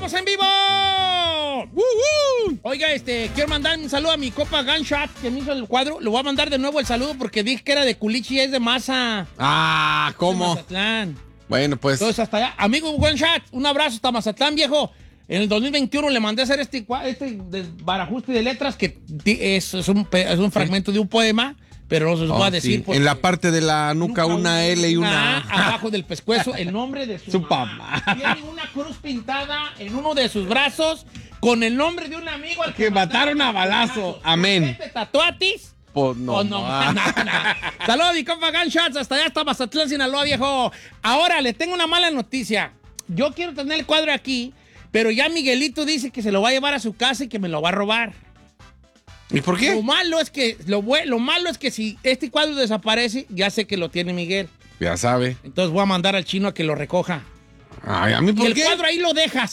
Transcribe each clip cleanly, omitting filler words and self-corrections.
¡Estamos en vivo! Oiga, quiero mandar un saludo a mi copa Gunshot, que me hizo el cuadro. Le voy a mandar de nuevo el saludo porque dije que era de Culichi y es de Maza. Ah, ¿cómo? De Mazatlán. Bueno, pues. Entonces, hasta allá. Amigo Gunshot, un abrazo hasta Mazatlán, viejo. En el 2021 le mandé a hacer este barajuste de letras que es un fragmento de un poema, pero no se los voy a decir. Sí. En la parte de la nuca una L y una A. Abajo del pescuezo, el nombre de su mamá. Tiene una cruz pintada en uno de sus brazos con el nombre de un amigo al que mataron a balazo. Amén. ¿Te tatuatis? Pues no. Saludos, mi compa Gunshots. Hasta allá está Mazatlán, Sinaloa, viejo. Ahora, le tengo una mala noticia. Yo quiero tener el cuadro aquí, pero ya Miguelito dice que se lo va a llevar a su casa y que me lo va a robar. ¿Y por qué? Lo malo es que si este cuadro desaparece, ya sé que lo tiene Miguel. Ya sabe. Entonces voy a mandar al chino a que lo recoja. Ay, ¿a mí por y qué? El cuadro ahí lo dejas.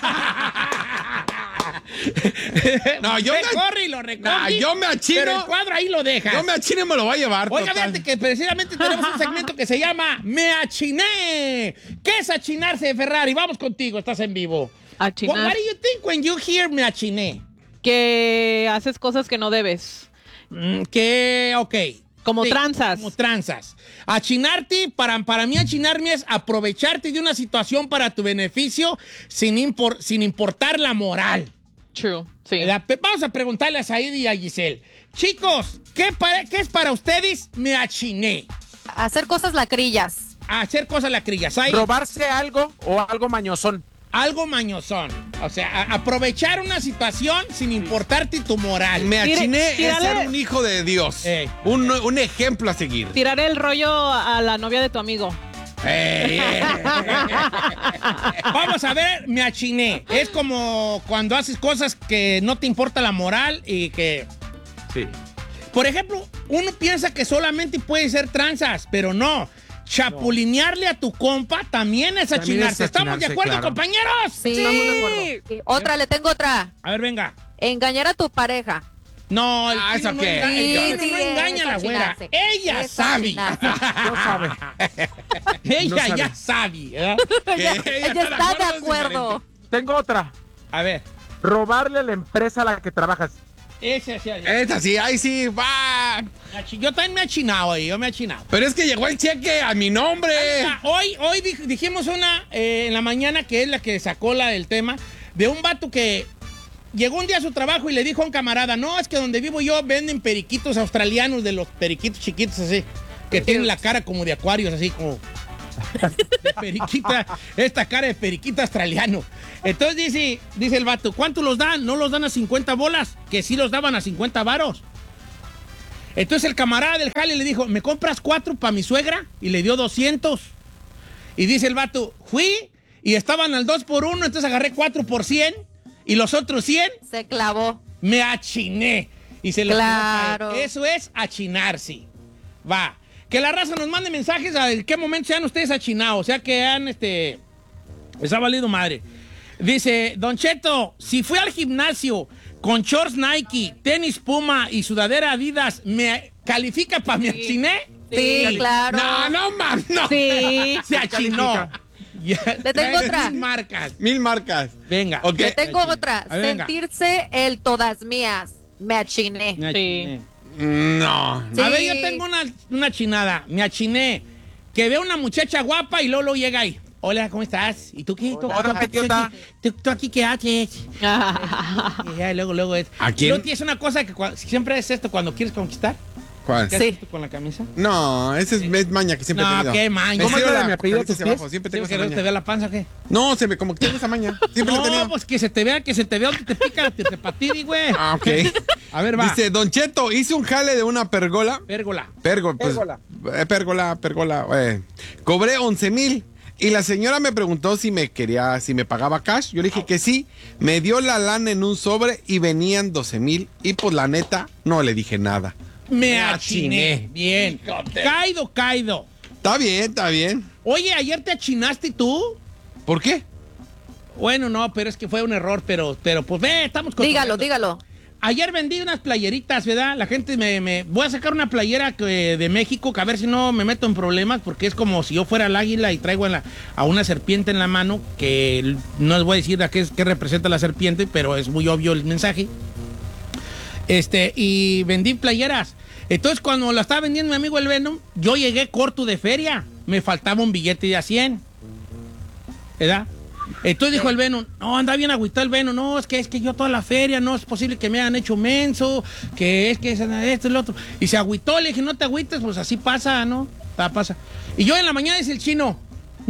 No, yo corre y lo recoge. No, yo me achino. Pero el cuadro ahí lo dejas. Yo me achino y me lo voy a llevar. Oiga, fíjate que precisamente tenemos un segmento que se llama Me Achiné. ¿Qué es achinarse, Ferrari? Vamos contigo, estás en vivo. Achinar. What do you think when you hear me achiné? Que haces cosas que no debes. Ok. Como Sí, tranzas. Como tranzas. Achinarte, para mí achinarme es aprovecharte de una situación para tu beneficio sin importar la moral. True, sí. Vamos a preguntarle a Said y a Giselle. Chicos, ¿qué es para ustedes me achiné? Hacer cosas lacrillas. Hacer cosas lacrillas. Said. ¿Robarse algo o algo mañosón? Algo mañosón. O sea, aprovechar una situación sin importarte tu moral. Me achiné es tírale. ser un hijo de Dios. Un ejemplo a seguir. Tirar el rollo a la novia de tu amigo. Vamos a ver, me achiné. Es como cuando haces cosas que no te importa la moral y que... Sí. Por ejemplo, uno piensa que solamente puede ser tranzas, pero no. Chapulinearle a tu compa también es achinarse. ¿Estamos de acuerdo, claro. compañeros? Sí. Estamos de acuerdo. Sí. Otra, le tengo otra. A ver, venga. Engañar a tu pareja. No, el ¿eso chino qué? el chino Sí, no engaña a la es güera. achinarse. Ella Es sabe. achinarse. No sabe. Ella No sabe. ya sabe. ¿verdad? Ella está de acuerdo. Tengo otra. A ver. Robarle a la empresa a la que trabajas. Ese sí. Es así, ahí sí, va. Yo también me he achinado ahí, yo me he achinado. Pero es que llegó el cheque a mi nombre. Hoy dijimos una en la mañana, que es la que sacó el tema, de un vato que llegó un día a su trabajo y le dijo a un camarada, no, es que donde vivo yo venden periquitos australianos, de los periquitos chiquitos así, que tienen la cara como de acuarios, así como de periquita, esta cara de periquita australiano. Entonces dice el vato, ¿cuánto los dan? No los dan a 50 bolas, que sí los daban a 50 varos. Entonces el camarada del jale le dijo, ¿me compras 4 para mi suegra? Y le dio 200. Y dice el vato, fui y estaban al 2 por 1, entonces agarré 4 por 100 y los otros 100 Se clavó. me achiné. Y se le Claro. Eso es achinarse. Va. Que la raza nos mande mensajes a en qué momento se han ustedes achinados. O sea que han, les ha valido madre. Dice, Don Cheto, si fui al gimnasio con shorts Nike, tenis Puma y sudadera Adidas, ¿me califica para mi achiné? Sí, claro. No, mam, no. Sí. Se achinó. Le tengo otra. 1000 marcas. Venga. Ok. Le tengo otra. A ver, venga. Sentirse el todas mías. Me achiné. Me achiné. No. Sí. A ver, yo tengo una chinada. Me achiné. Que veo una muchacha guapa y luego llega ahí. Hola, ¿cómo estás? ¿Y tú qué? ¿Tú aquí qué haces? Y ya, luego es. ¿A quién? Luego tienes una cosa que siempre es esto cuando quieres conquistar. ¿Cuál? ¿Qué Sí. haces tú con la camisa? No, ese es maña que siempre he No, tenido. qué maña. ¿Cómo es la de la mi apellido, carita tus hacia pies? abajo? Siempre ¿Tengo tengo que esa te maña. vea la panza o qué? No, como que tengo esa maña. Siempre la he No, tenido. pues que se te vea donde te pica, te patiri, güey. Ah, ok. A ver, va. Dice, Don Cheto, hice un jale de una pergola. Pérgola. Pérgola. Cobré 11,000 y la señora me preguntó si me pagaba cash. Yo le dije que sí. Me dio la lana en un sobre y venían 12,000 y pues la neta no le dije nada. Me achiné. Bien. Caído. Está bien. Oye, ¿ayer te achinaste tú? ¿Por qué? Bueno, no, pero es que fue un error, pero pues ve, estamos con... Dígalo. ayer vendí unas playeritas, ¿verdad? La gente me voy a sacar una playera de México, que a ver si no me meto en problemas, porque es como si yo fuera el águila y traigo a una serpiente en la mano, que no les voy a decir a qué representa la serpiente, pero es muy obvio el mensaje. Y vendí playeras. Entonces, cuando la estaba vendiendo mi amigo el Venom, yo llegué corto de feria. Me faltaba un billete de a 100. ¿Verdad? Entonces dijo el Venom, no, anda bien agüitado el Venom, no, es que yo toda la feria, no es posible que me hayan hecho menso, que es esto y lo otro. Y se agüitó, le dije, no te agüites, pues así pasa, ¿no? Pasa. Y yo en la mañana dice el chino,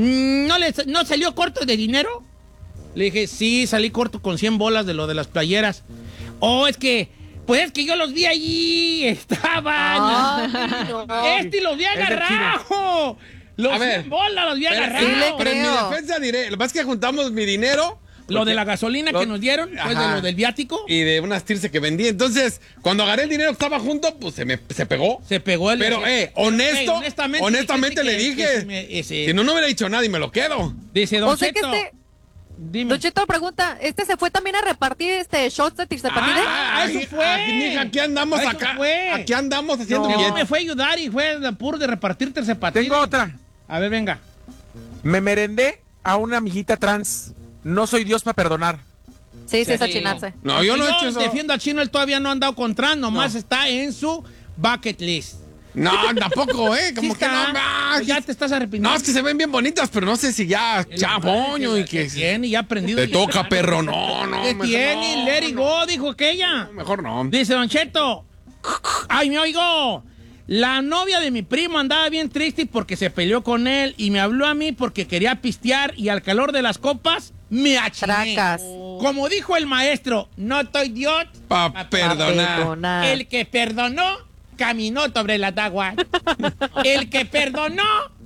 ¿no salió corto de dinero? Le dije, sí, salí corto con 100 bolas de lo de las playeras. Oh, pues es que yo los vi allí, estaban. Ay, no. Y los vi agarrados. Los A ver, 100 bolas los vi agarrados. sí le Pero en mi creo. defensa diré, lo que pasa es que juntamos mi dinero. Lo de la gasolina que nos dieron, pues Ajá. de lo del viático. Y de unas tirse que vendí. Entonces, cuando agarré el dinero que estaba junto, pues se pegó. Se pegó el... Pero, honestamente le dije. Si no hubiera dicho nada y me lo quedo. Dice Don O sea que Cheto. Dime. Don Cheto pregunta, ¿se fue también a repartir shots de Tirzapatide? Eso fue. Mija, aquí andamos Eso acá. fue. Aquí andamos haciendo No, bien. me fue a ayudar y fue de puro de repartir tercepatía. Tengo otra. A ver, venga. Me merendé a una amiguita trans. No soy Dios para perdonar. Sí, es achinarse. No, yo no he hecho eso. Defiendo al chino, él todavía no ha andado con trans, nomás está en su bucket list. No, tampoco, como Sí que está. no. Pues ya te estás arrepintiendo. No, es que se ven bien bonitas, pero no sé si ya chapoño y que tiene ya aprendido. te toca, perro. No, ¿Qué mejor tiene? no, Let it go, dijo aquella. Mejor no. Dice Don Cheto, ay, me oigo. La novia de mi primo andaba bien triste porque se peleó con él y me habló a mí porque quería pistear y al calor de las copas me achiné. Tracas. Como dijo el maestro, no estoy Dios. Pa' perdonar. El que perdonó, caminó sobre las aguas. El que perdonó,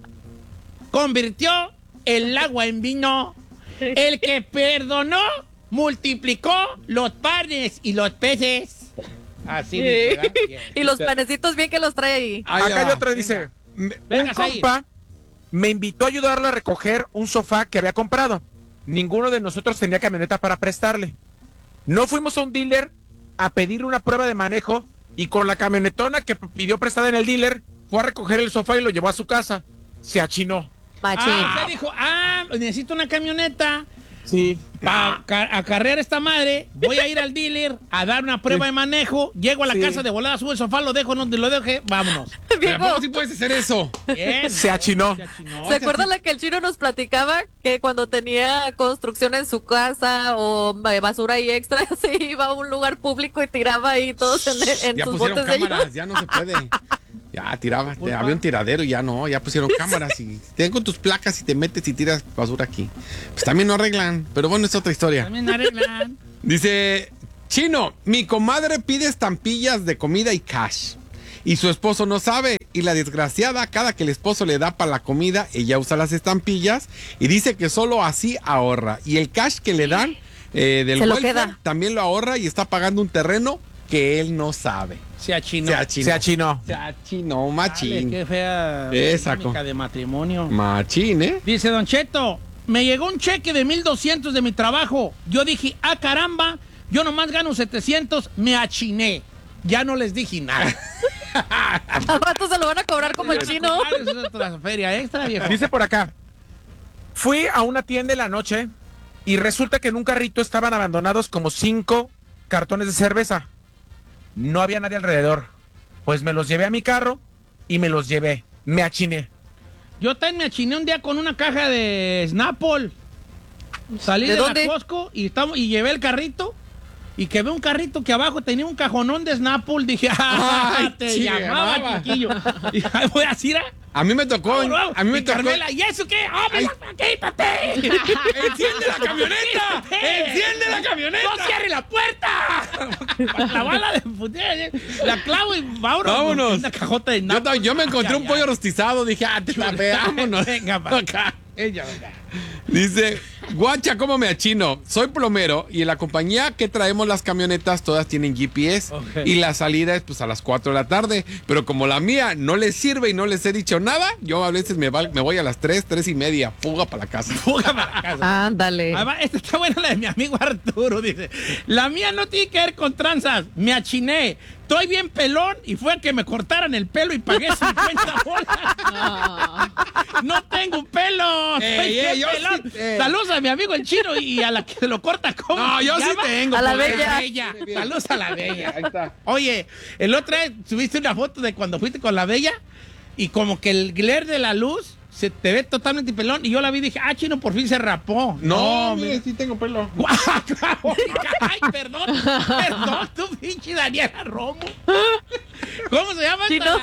convirtió el agua en vino. El que perdonó, multiplicó los panes y los peces. Así dice, ¿verdad? Y los panecitos bien que los trae ahí. Ahí Acá hay va. otra, dice. Venga, Un Said. compa me invitó a ayudarlo a recoger un sofá que había comprado. Ninguno de nosotros tenía camioneta para prestarle. No fuimos a un dealer a pedirle una prueba de manejo y con la camionetona que pidió prestada en el dealer fue a recoger el sofá y lo llevó a su casa. Se achinó. Machín. Usted dijo, necesito una camioneta Sí. para acarrear esta madre. Voy a ir al dealer a dar una prueba de manejo. Llego a la Sí. casa de volada, subo el sofá, lo dejo, no lo deje, vámonos. Pero Viejo, ¿a poco sí puedes hacer eso? Bien. Se achinó. ¿se acuerdan la que el chino nos platicaba? Que cuando tenía construcción en su casa o basura ahí extra, se iba a un lugar público y tiraba ahí todos en Ya sus pusieron botes de cámaras, ellos. ya no se puede. Ya tiraba, había un tiradero y ya no, ya pusieron cámaras y te con tus placas y te metes y tiras basura aquí. Pues también no arreglan, pero bueno, es otra historia. También arreglan. Dice, Chino, mi comadre pide estampillas de comida y cash. Y su esposo no sabe. Y la desgraciada, cada que el esposo le da para la comida, ella usa las estampillas y dice que solo así ahorra. Y el cash que le dan del Se lo welfare queda. también lo ahorra y está pagando un terreno que él no sabe. Se achinó. Se achinó. Se achinó. Se achinó, Dale, machín. qué fea Esa dinámica de matrimonio. Machín, ¿eh? Dice Don Cheto, me llegó un cheque de 1,200 de mi trabajo. Yo dije, caramba, yo nomás gano 700, me achiné. Ya no les dije nada. Al rato se lo van a cobrar como el chino. Es otra feria extra, viejo. Dice por acá. Fui a una tienda en la noche y resulta que en un carrito estaban abandonados como 5 cartones de cerveza. No había nadie alrededor. Pues me los llevé a mi carro y me los llevé. Me achiné. Yo también me achiné un día con una caja de Snapple. Salí ¿De de dónde? la Costco y llevé el carrito. Y que ve un carrito que abajo tenía un cajonón de Snapple. Dije, Ay, te sí, llamaba, llamaba. chiquillo. Y ahí voy a decir, A mí me tocó, a mí me y tocó. Carmela, ¿y eso qué? ¡Ábrela, quítate! ¡Enciende la camioneta! ¡Enciende la camioneta! ¡No cierre la puerta! La bala de putea, la clavo y vámonos. Vámonos. Una cajota de Yo, Snapple. yo me encontré un pollo rostizado, dije, te la veámonos. Venga, acá. Ella, venga. Dice, Guacha, ¿cómo me achino? Soy plomero y en la compañía que traemos las camionetas todas tienen GPS. Ok. Y la salida es pues a las 4 de la tarde. Pero como la mía no les sirve y no les he dicho nada, yo a veces me voy a las 3:30, fuga para la casa. Fuga para casa. Ándale. Además, esta está buena la de mi amigo Arturo, dice. La mía no tiene que ver con tranzas. Me achiné. Estoy bien pelón y fue que me cortaran el pelo y pagué 50 bolas. No tengo pelo. Estoy bien yo pelón. sí, Saludos a mi amigo el chino y a la que se lo corta. ¿Cómo No, se yo sí llama? tengo. A la por bella. Bella. Saludos a la bella. Ahí está. Oye, el otro día subiste una foto de cuando fuiste con la bella y como que el glare de la luz se te ve totalmente pelón y yo la vi y dije, chino, por fin se rapó. No, mira. mire, sí tengo pelo. Ay, perdón, tú pinche Daniela Romo. ¿Cómo se llama Chino.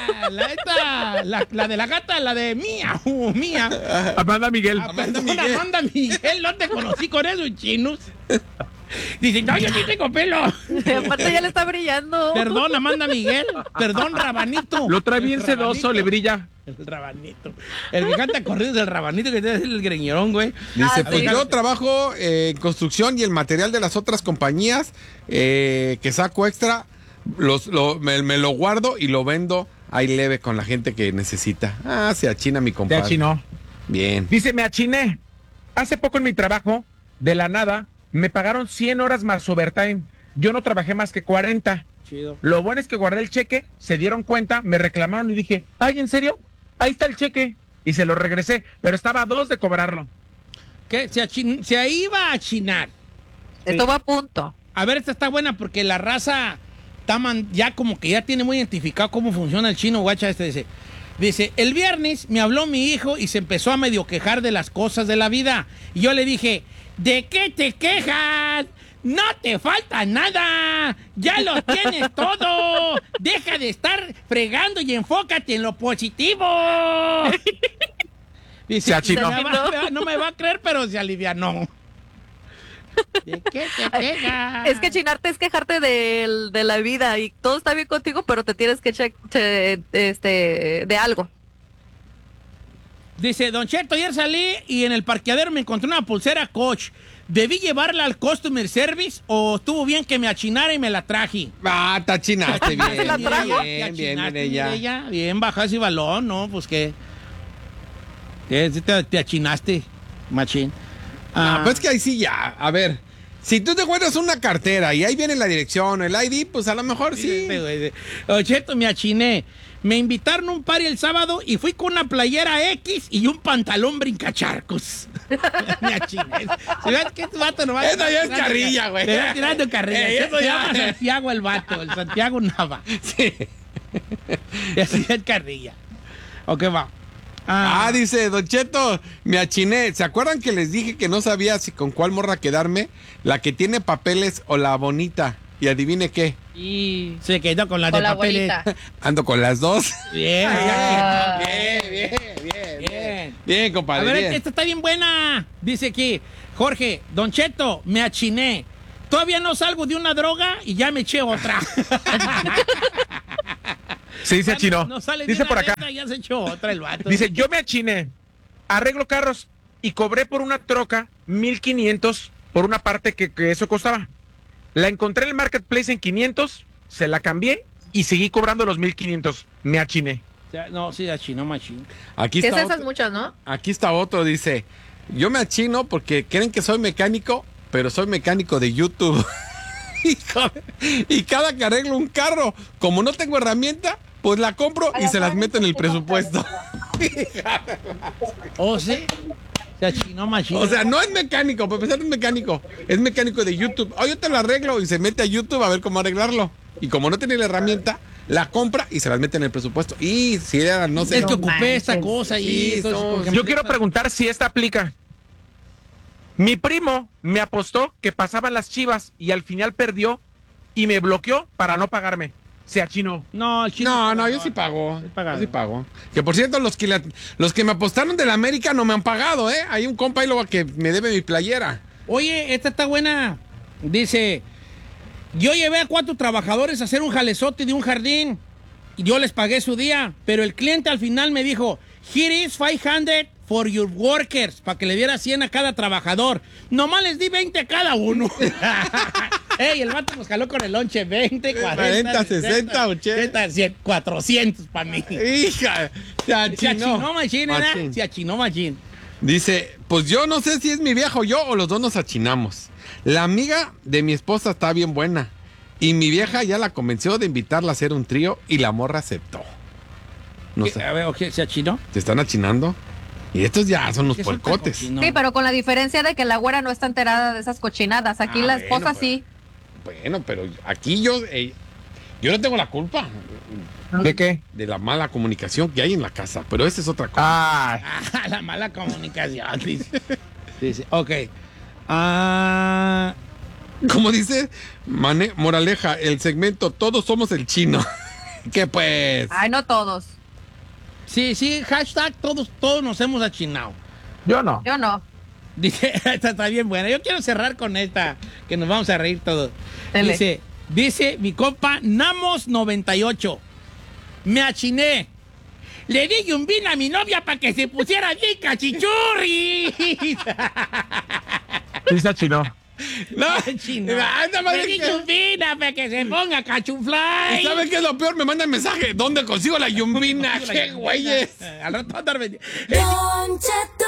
la de la gata, la de Mía? Mía. Amanda Miguel. Amanda Perdón, Miguel. Amanda Miguel, no te conocí con esos chinos. Dice, no, yo sí tengo pelo. Aparte ya le está brillando. Perdón, Amanda Miguel. Perdón, Rabanito. Lo trae bien El sedoso, Rabanito. le brilla. El Rabanito. El que canta corridos del Rabanito, que tiene el greñerón, güey. Dice, Ah, pues sí. yo trabajo en construcción y el material de las otras compañías que saco extra, me lo guardo y lo vendo ahí leve con la gente que necesita. Se achina mi Te compadre. achinó. Bien. Dice, me achiné. Hace poco en mi trabajo, de la nada, me pagaron 100 horas más overtime. Yo no trabajé más que 40. Chido. Lo bueno es que guardé el cheque, se dieron cuenta, me reclamaron y dije, ay, ¿en serio? Ahí está el cheque. Y se lo regresé, pero estaba a 2 de cobrarlo. ¿Qué? Se iba a achinar. Esto va a punto. A ver, esta está buena porque la raza está ya como que ya tiene muy identificado cómo funciona el chino, guacha. Dice, el viernes me habló mi hijo y se empezó a medio quejar de las cosas de la vida. Y yo le dije, ¿de qué te quejas? No te falta nada. Ya lo tienes todo. Deja de estar fregando y enfócate en lo positivo. Dice, Se achinó. no me va a creer, pero se alivianó. ¿De qué te quejas? Es que chinarte es quejarte de la vida y todo está bien contigo, pero te tienes que de algo. Dice, Don Cheto, ayer salí y en el parqueadero me encontré una pulsera Coach. ¿Debí llevarla al customer service o estuvo bien que me achinara y me la traje? Te achinaste bien. ¿La trajo? Bien, Mireya. Bien, baja ese balón, ¿no? Pues que... Te achinaste, machín. Pues que ahí sí ya. A ver, si tú te encuentras una cartera y ahí viene la dirección o el ID, pues a lo mejor sí. Don Cheto, me achiné. Me invitaron a un party el sábado y fui con una playera X y un pantalón brincacharcos. Me achiné. ¿Se ve que este vato no va a... Esa ya es carrilla, güey. Te va tirando carrilla. Eso Se ya- llama Santiago el vato, el Santiago Nava. Sí. Y así es carrilla. Ok, va. Dice Don Cheto, me achiné. ¿Se acuerdan que les dije que no sabía si con cuál morra quedarme? ¿La que tiene papeles o la bonita? Y adivine qué. Y Se quedó con la Con de la papeles. abuelita. Ando con las dos. Bien, Ah. bien. Bien, A compadre. ver, bien. esta está bien buena. Dice aquí, Jorge, Don Cheto, me achiné. Todavía no salgo de una droga y ya me eché otra. Sí, se achinó. No sale de Dice una por acá. venta y ya se echó otra el vato. Dice, yo me achiné, arreglo carros y cobré por una troca 1,500 por una parte que eso costaba. La encontré en el marketplace en 500, se la cambié y seguí cobrando los 1,500. Me achiné. O sea, no, sí, achinó machín. Aquí ¿Qué es está esas otro. muchas, no? Aquí está otro, dice, yo me achino porque creen que soy mecánico, pero soy mecánico de YouTube. Y cada que arreglo un carro, como no tengo herramienta, pues la compro y se las meto en el presupuesto. ¿Oh, sí? Se achinó machín. O sea, no es mecánico, para empezar es mecánico de YouTube. Yo te lo arreglo y se mete a YouTube a ver cómo arreglarlo. Y como no tiene la herramienta, la compra y se las mete en el presupuesto. Y si era, no sé. es que No ocupé manches. esta cosa y Sí, entonces, somos- porque Yo me- quiero preguntar si esta aplica. Mi primo me apostó que pasaban las Chivas y al final perdió y me bloqueó para no pagarme. Se achinó. No, el chino. No, yo sí pago. pagado. Yo sí pago. Que por cierto, los que me apostaron de la América no me han pagado, ¿eh? Hay un compa ahí luego que me debe mi playera. Oye, esta está buena. Dice, yo llevé a 4 trabajadores a hacer un jalezote de un jardín y yo les pagué su día, pero el cliente al final me dijo, here is $500 for your workers, para que le diera 100 a cada trabajador. Nomás les di 20 a cada uno. Ey, el vato nos jaló con el lonche, 20, 40, 60, 80. 100, 400 para mí. Hija, se achinó. Machín, ¿verdad? Machín. Se achinó machín. Dice, pues yo no sé si es mi vieja o yo o los dos nos achinamos. La amiga de mi esposa está bien buena y mi vieja ya la convenció de invitarla a hacer un trío y la morra aceptó. No sé, A ver, ¿se achinó? ¿se están achinando? Y estos ya son los ¿Qué son tan puercotes. cochinos? Sí, pero con la diferencia de que la güera no está enterada de esas cochinadas. Aquí la esposa bueno, sí. Bueno, pero aquí yo no tengo la culpa ¿De qué? de la mala comunicación que hay en la casa, pero esa es otra cosa. Ah, La mala comunicación, dice. Ok. Como dice Moraleja, el segmento Todos somos el chino. Que pues... Ay, no todos. Sí, hashtag todos nos hemos achinado. yo no. Yo no. Dice, esta está bien buena. Yo quiero cerrar con esta, que nos vamos a reír todos. Dele. Dice mi compa Namos98. Me achiné. Le di yumbín a mi novia para que se pusiera bien cachichurri. Sí se achinó. No, Chino. anda, madre, Le di que- yumbina para que se ponga cachufly. ¿Y saben qué es lo peor? Me mandan mensaje. ¿Dónde consigo la yumbina? ¡Qué güeyes! Al rato andar vendiendo. Don Cheto.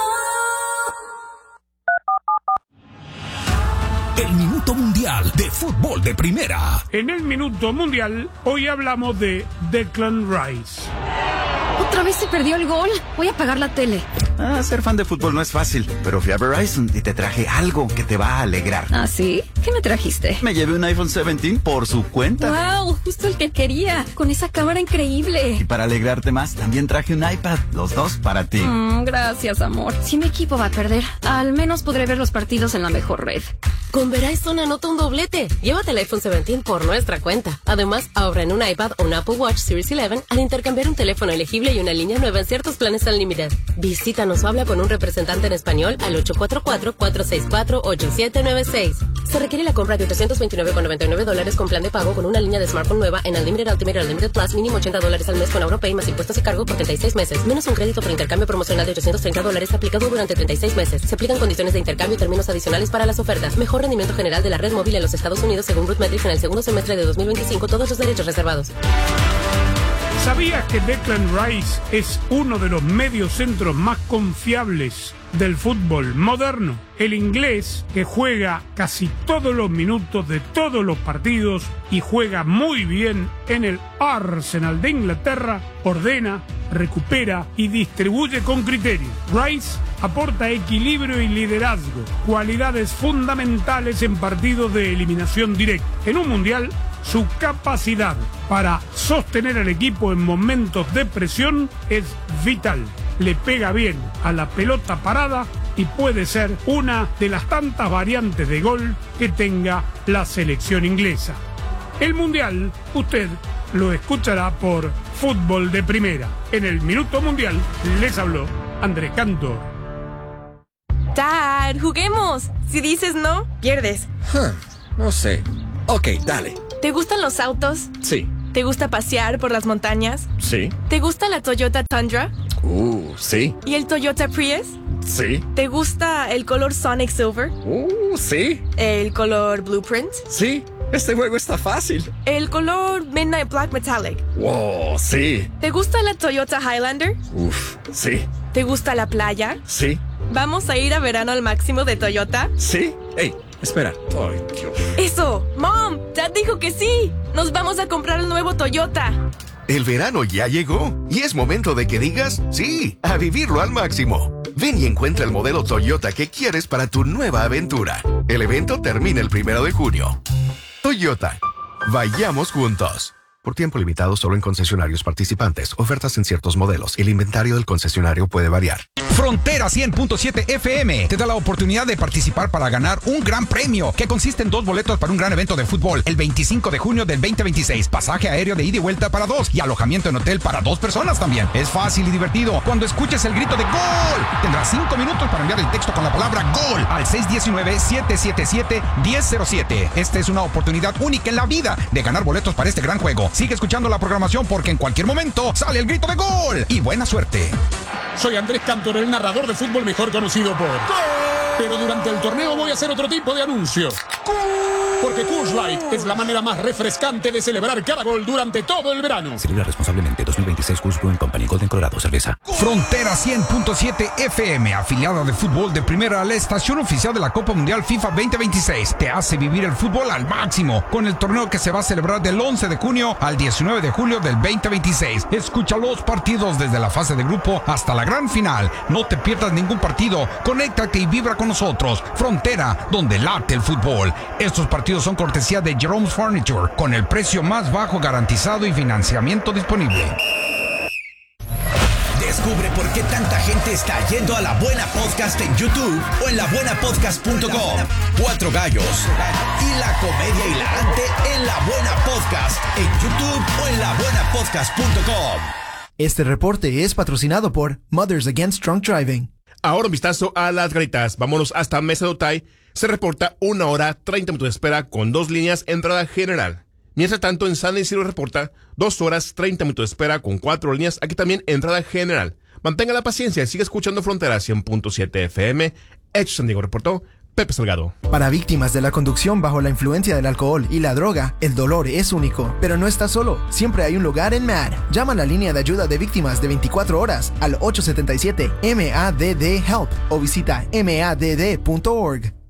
El Minuto Mundial de Fútbol de Primera. En el Minuto Mundial, hoy hablamos de Declan Rice. Otra vez se perdió el gol. Voy a apagar la tele. Ser fan de fútbol no es fácil, pero fui a Verizon y te traje algo que te va a alegrar. ¿Ah, sí? ¿Qué me trajiste? Me llevé un iPhone 17 por su cuenta. ¡Wow! Justo el que quería. Con esa cámara increíble. Y para alegrarte más, también traje un iPad, los dos para ti. Gracias, amor. Si mi equipo va a perder, al menos podré ver los partidos en la mejor red. Con Verizon anota un doblete. Llévate el iPhone 17 por nuestra cuenta. Además, ahorra en un iPad o un Apple Watch Series 11 al intercambiar un teléfono elegible y una línea nueva en ciertos planes Unlimited. Visítanos o habla con un representante en español al 844-464-8796. Se requiere la compra de $829,99 con plan de pago con una línea de smartphone nueva en Unlimited Ultimate Unlimited Plus, mínimo $80 al mes con AuroPay más impuestos y cargo por 36 meses. Menos un crédito por intercambio promocional de $830 aplicado durante 36 meses. Se aplican condiciones de intercambio y términos adicionales para las ofertas. Mejor rendimiento general de la red móvil en los Estados Unidos según Rootmetrics en el segundo semestre de 2025. Todos los derechos reservados. ¿Sabías que Declan Rice es uno de los mediocentros más confiables del fútbol moderno? El inglés, que juega casi todos los minutos de todos los partidos y juega muy bien en el Arsenal de Inglaterra, ordena, recupera y distribuye con criterio. Rice aporta equilibrio y liderazgo, cualidades fundamentales en partidos de eliminación directa. En un mundial, su capacidad para sostener al equipo en momentos de presión es vital. Le pega bien a la pelota parada y puede ser una de las tantas variantes de gol que tenga la selección inglesa. El mundial, usted lo escuchará por Fútbol de Primera. En el Minuto Mundial les habló Andrés Cantor. Dad, juguemos. Si dices no, pierdes. No sé. Ok, dale. ¿Te gustan los autos? Sí. ¿Te gusta pasear por las montañas? Sí. ¿Te gusta la Toyota Tundra? Sí. ¿Y el Toyota Prius? Sí. ¿Te gusta el color Sonic Silver? Sí. ¿El color Blueprint? Sí. Este juego está fácil. ¿El color Midnight Black Metallic? Wow, sí. ¿Te gusta la Toyota Highlander? Sí. ¿Te gusta la playa? Sí. ¿Vamos a ir a verano al máximo de Toyota? Sí. Hey, espera. Ay, Dios. ¡Eso! ¡Mom! ¡Dad dijo que sí! ¡Nos vamos a comprar el nuevo Toyota! El verano ya llegó y es momento de que digas sí, a vivirlo al máximo. Ven y encuentra el modelo Toyota que quieres para tu nueva aventura. El evento termina el 1 de junio. Toyota. Vayamos juntos. Por tiempo limitado solo en concesionarios participantes. Ofertas en ciertos modelos. El inventario del concesionario puede variar. Frontera 100.7 FM te da la oportunidad de participar para ganar un gran premio que consiste en 2 boletos para un gran evento de fútbol el 25 de junio del 2026, pasaje aéreo de ida y vuelta para 2 y alojamiento en hotel para 2 personas también. Es fácil y divertido. Cuando escuches el grito de ¡Gol! Tendrás 5 minutos para enviar el texto con la palabra ¡Gol! al 619-777-1007. Esta es una oportunidad única en la vida de ganar boletos para este gran juego. Sigue escuchando la programación porque en cualquier momento sale el grito de gol. Y buena suerte. Soy Andrés Cantor, el narrador de fútbol mejor conocido por... Pero durante el torneo voy a hacer otro tipo de anuncio. Porque Coors Light es la manera más refrescante de celebrar cada gol durante todo el verano. Celebra responsablemente. 2026 Coors Brewing Company, Golden, Colorado, cerveza. Frontera 100.7 FM, afiliada de fútbol de primera, la estación oficial de la Copa Mundial FIFA 2026, te hace vivir el fútbol al máximo con el torneo que se va a celebrar del 11 de junio al 19 de julio del 2026. Escucha los partidos desde la fase de grupo hasta la gran final. No te pierdas ningún partido. Conéctate y vibra con nosotros. Frontera, donde late el fútbol. Estos partidos son cortesía de Jerome's Furniture, con el precio más bajo garantizado y financiamiento disponible. Descubre por qué tanta gente está yendo a La Buena Podcast en YouTube o en labuenapodcast.com. 4 gallos y la comedia hilarante en La Buena Podcast en YouTube o en labuenapodcast.com. Este reporte es patrocinado por Mothers Against Drunk Driving. Ahora un vistazo a las garitas. Vámonos hasta Mesa de Otay. Se reporta 1 hora 30 minutos de espera con 2 líneas entrada general. Mientras tanto, en San Isidro reporta 2 horas 30 minutos de espera con 4 líneas. Aquí también entrada general. Mantenga la paciencia y siga escuchando Frontera 100.7 FM. Hecho San Diego, reportó Pepe Salgado. Para víctimas de la conducción bajo la influencia del alcohol y la droga, el dolor es único. Pero no estás solo. Siempre hay un lugar en MADD. Llama a la línea de ayuda de víctimas de 24 horas al 877-MADD-HELP o visita madd.org.